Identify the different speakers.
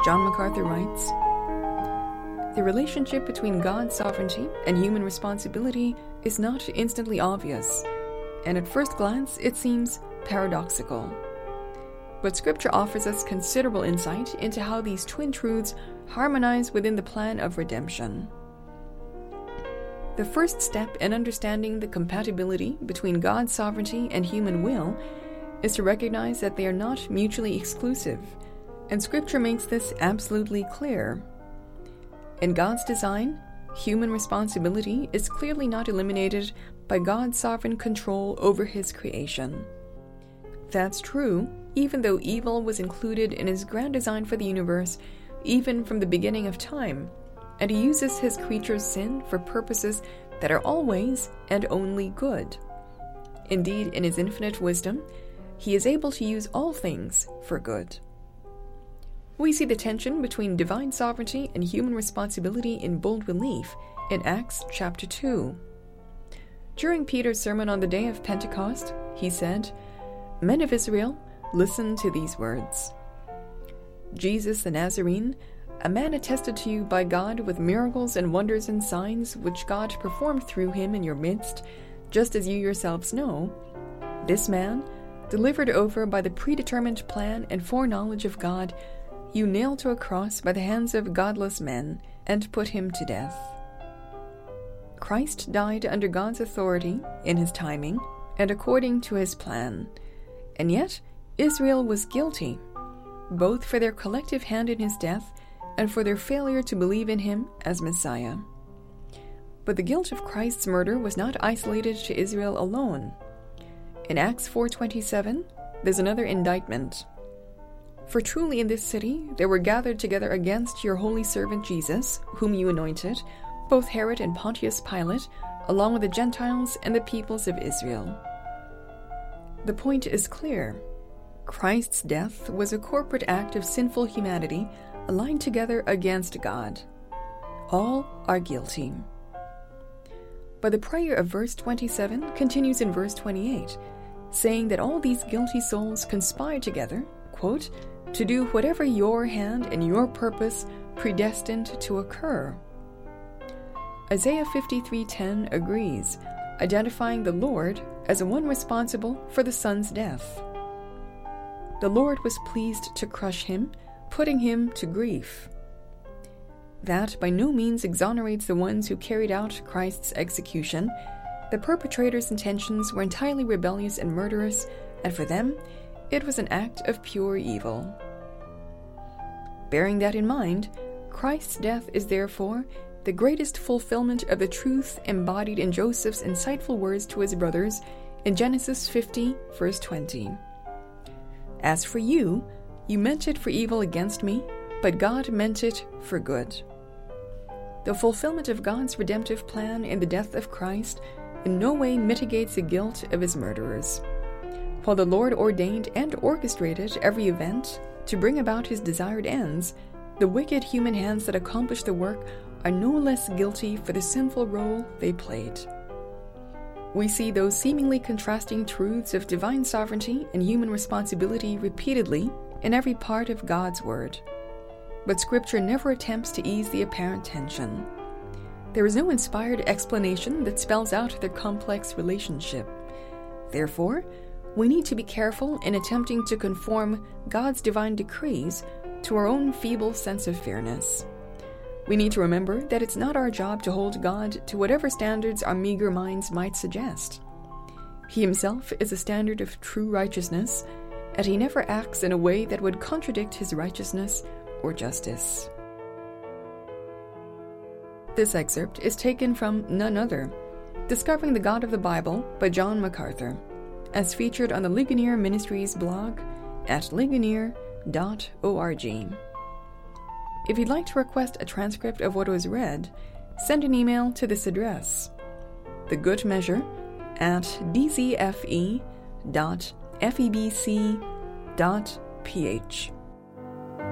Speaker 1: John MacArthur writes, "The relationship between God's sovereignty and human responsibility is not instantly obvious, and at first glance it seems paradoxical. But Scripture offers us considerable insight into how these twin truths harmonize within the plan of redemption. The first step in understanding the compatibility between God's sovereignty and human will is to recognize that they are not mutually exclusive, and Scripture makes this absolutely clear. In God's design, human responsibility is clearly not eliminated by God's sovereign control over His creation. That's true, even though evil was included in His grand design for the universe, even from the beginning of time, and He uses His creatures' sin for purposes that are always and only good. Indeed, in His infinite wisdom, He is able to use all things for good. We see the tension between divine sovereignty and human responsibility in bold relief in Acts chapter 2. During Peter's sermon on the day of Pentecost, he said, "Men of Israel, listen to these words. Jesus the Nazarene, a man attested to you by God with miracles and wonders and signs which God performed through him in your midst, just as you yourselves know, this man, delivered over by the predetermined plan and foreknowledge of God, you nailed to a cross by the hands of godless men and put him to death." Christ died under God's authority, in His timing, and according to His plan. And yet, Israel was guilty, both for their collective hand in His death and for their failure to believe in Him as Messiah. But the guilt of Christ's murder was not isolated to Israel alone. In Acts 4:27, there's another indictment. "For truly in this city there were gathered together against your holy servant Jesus, whom you anointed, both Herod and Pontius Pilate, along with the Gentiles and the peoples of Israel." The point is clear. Christ's death was a corporate act of sinful humanity aligned together against God. All are guilty. But the prayer of verse 27 continues in verse 28, saying that all these guilty souls conspire together, quote, "to do whatever your hand and your purpose predestined to occur." Isaiah 53:10 agrees, identifying the Lord as the one responsible for the Son's death. The Lord was pleased to crush him, putting him to grief. That by no means exonerates the ones who carried out Christ's execution. The perpetrator's intentions were entirely rebellious and murderous, and for them, it was an act of pure evil. Bearing that in mind, Christ's death is therefore the greatest fulfillment of the truth embodied in Joseph's insightful words to his brothers in Genesis 50, verse 20. "As for you, you meant it for evil against me, but God meant it for good." The fulfillment of God's redemptive plan in the death of Christ in no way mitigates the guilt of His murderers. While the Lord ordained and orchestrated every event to bring about His desired ends, the wicked human hands that accomplish the work are no less guilty for the sinful role they played. We see those seemingly contrasting truths of divine sovereignty and human responsibility repeatedly in every part of God's Word. But Scripture never attempts to ease the apparent tension. There is no inspired explanation that spells out their complex relationship. Therefore, we need to be careful in attempting to conform God's divine decrees to our own feeble sense of fairness. We need to remember that it's not our job to hold God to whatever standards our meager minds might suggest. He Himself is a standard of true righteousness, and He never acts in a way that would contradict His righteousness or justice. This excerpt is taken from none other, Discovering the God of the Bible by John MacArthur, as featured on the Ligonier Ministries blog at ligonier.org. If you'd like to request a transcript of what was read, send an email to this address, thegoodmeasure@dzfe.febc.ph.